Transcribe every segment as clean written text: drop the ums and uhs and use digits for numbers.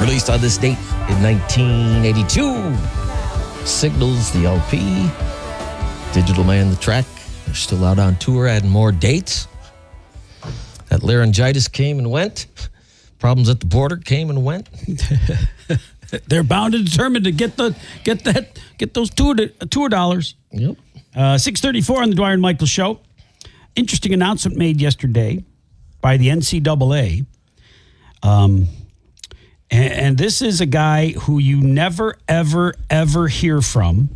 Released on this date in 1982. Signals, the LP. Digital Man, the track. They're still out on tour, adding more dates. That laryngitis came and went. Problems at the border came and went. They're bound and determined to get those tour dollars. Yep. 6:34 on the Dwyer and Michael Show. Interesting announcement made yesterday by the NCAA. And this is a guy who you never, ever, ever hear from.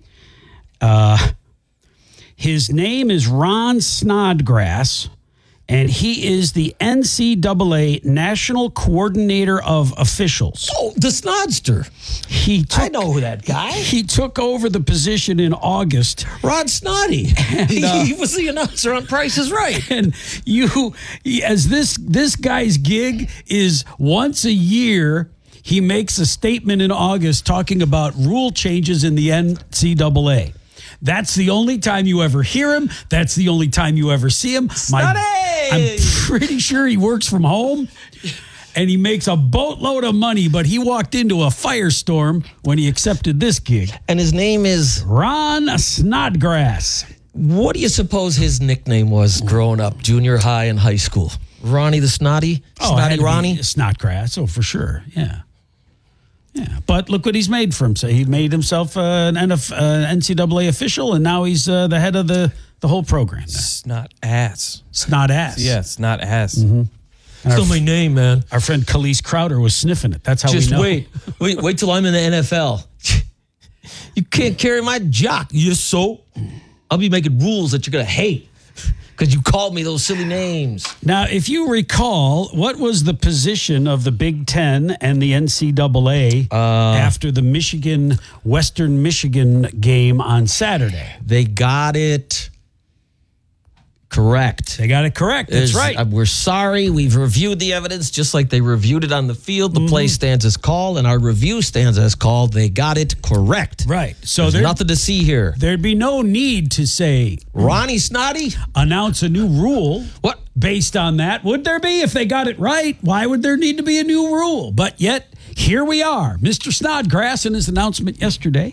His name is Ron Snodgrass, and he is the NCAA National Coordinator of Officials. Oh, the Snodster. I know who that guy. He took over the position in August. Rod Snoddy. He was the announcer on Price is Right. And as this guy's gig is once a year, he makes a statement in August talking about rule changes in the NCAA. That's the only time you ever hear him. That's the only time you ever see him. I'm pretty sure he works from home, and he makes a boatload of money, but he walked into a firestorm when he accepted this gig. And his name is Ron Snodgrass. What do you suppose his nickname was growing up, junior high and high school? Ronnie the Snotty? Snotty Ronnie? Snodgrass, for sure, yeah. Yeah, but look what he's made for himself. He made himself an NCAA official, and now he's the head of the whole program. Snot ass. Snot ass. Yeah, snot ass. Mm-hmm. Still my name, man. Our friend Khalees Crowder was sniffing it. That's how Just we know. wait till I'm in the NFL. You can't carry my jock. Yes, so. I'll be making rules that you're going to hate because you called me those silly names. Now, if you recall, what was the position of the Big Ten and the NCAA after the Western Michigan game on Saturday? They got it correct. They got it correct. That's right. We're sorry. We've reviewed the evidence just like they reviewed it on the field. The play stands as called, and our review stands as called. They got it correct. Right. So there's nothing to see here. There'd be no need to say, Ronnie Snotty, announce a new rule. What? Based on that, would there be? If they got it right, why would there need to be a new rule? But yet, here we are. Mr. Snodgrass in his announcement yesterday.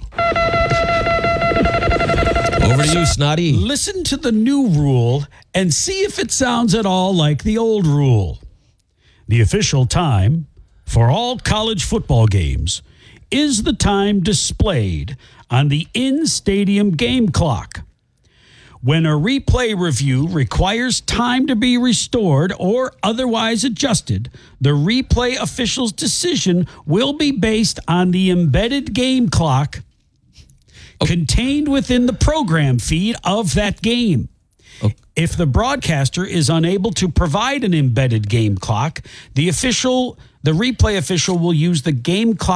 Over to you, Snotty. Listen to the new rule and see if it sounds at all like the old rule. The official time for all college football games is the time displayed on the in-stadium game clock. When a replay review requires time to be restored or otherwise adjusted, the replay official's decision will be based on the embedded game clock contained within the program feed of that game. If the broadcaster is unable to provide an embedded game clock, the replay official will use the game clock